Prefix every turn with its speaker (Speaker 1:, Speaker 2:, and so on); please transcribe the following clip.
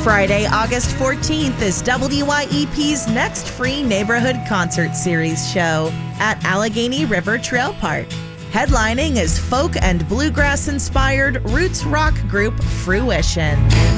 Speaker 1: Friday, August 14th is WYEP's next free neighborhood concert series show at Allegheny River Trail Park. Headlining is folk and bluegrass-inspired roots rock group Fruition.